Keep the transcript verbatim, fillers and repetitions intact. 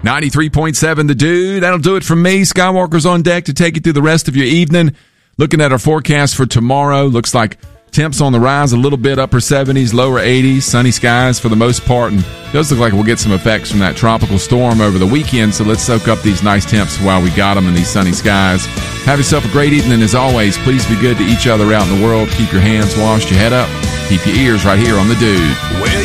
ninety-three point seven The Dude. That'll do it from me. Skywalker's on deck to take you through the rest of your evening. Looking at our forecast for tomorrow, looks like temps on the rise a little bit, upper seventies, lower eighties, sunny skies for the most part, and it does look like we'll get some effects from that tropical storm over the weekend, so let's soak up these nice temps while we got them in these sunny skies. Have yourself a great evening. As always, please be good to each other out in the world. Keep your hands washed, your head up, keep your ears right here on The Dude. Well,